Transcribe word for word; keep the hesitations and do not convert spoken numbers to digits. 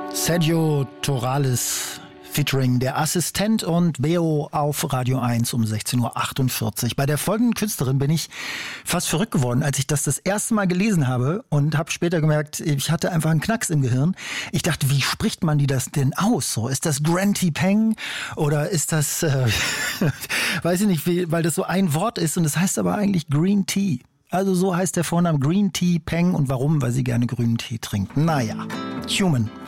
Sergio Torales featuring der Assistent und Beo auf Radio eins um sechzehn Uhr achtundvierzig. Bei der folgenden Künstlerin bin ich fast verrückt geworden, als ich das das erste Mal gelesen habe und habe später gemerkt, ich hatte einfach einen Knacks im Gehirn. Ich dachte, wie spricht man die das denn aus? So, ist das Grantee Peng oder ist das, äh, weiß ich nicht, wie, weil das so ein Wort ist und das heißt aber eigentlich Green Tea. Also so heißt der Vorname Green Tea Peng und warum? Weil sie gerne grünen Tee trinkt. Naja, Human.